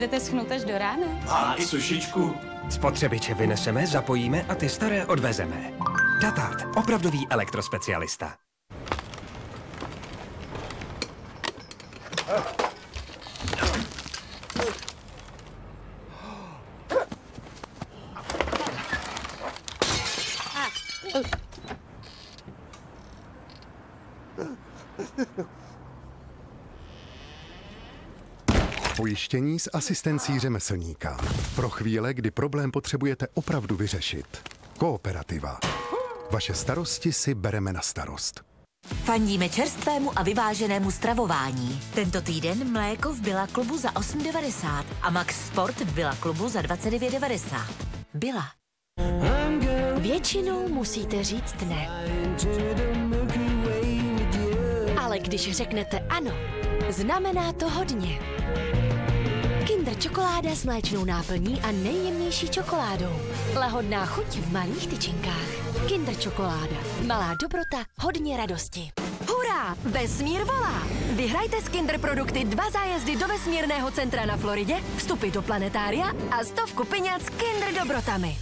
Jdete schnout až do rána? Mám i sušičku. Spotřebiče vyneseme, zapojíme a ty staré odvezeme. Datard, opravdový elektrospecialista. Pojištění s asistencí řemeslníka. Pro chvíle, kdy problém potřebujete opravdu vyřešit. Kooperativa. Vaše starosti si bereme na starost. Fandíme čerstvému a vyváženému stravování. Tento týden mléko v Billa klubu za 8,90 a Max Sport v Billa klubu za 29,90. Billa. Většinou musíte říct ne. Ale když řeknete ano, znamená to hodně. Kinder čokoláda s mléčnou náplní a nejjemnější čokoládou. Lahodná chuť v malých tyčinkách. Kinder čokoláda. Malá dobrota, hodně radosti. Hurá! Vesmír volá! Vyhrajte z Kinder produkty 2 zájezdy do vesmírného centra na Floridě, vstupy do planetária a 100 peněz s Kinder dobrotami.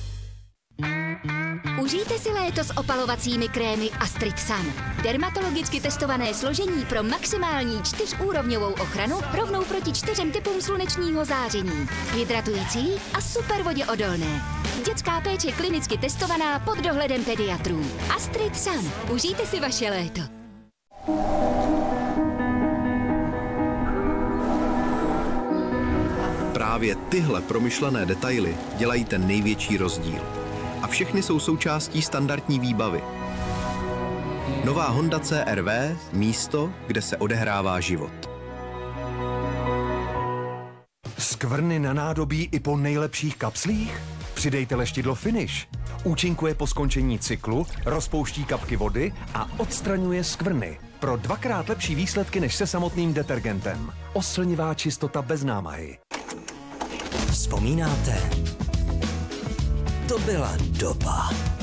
Užijte si léto s opalovacími krémy Astrid Sun. Dermatologicky testované složení pro maximální 4úrovňovou ochranu rovnou proti 4 typům slunečního záření. Hydratující a super voděodolné. Dětská péče klinicky testovaná pod dohledem pediatrů. Astrid Sun. Užijte si vaše léto. Právě tyhle promyšlené detaily dělají ten největší rozdíl. A všechny jsou součástí standardní výbavy. Nová Honda CR-V, místo, kde se odehrává život. Skvrny na nádobí i po nejlepších kapslích? Přidejte leštidlo Finish. Účinkuje po skončení cyklu, rozpouští kapky vody a odstraňuje skvrny. Pro 2x lepší výsledky než se samotným detergentem. Oslnivá čistota bez námahy. Vzpomínáte? To byla doba.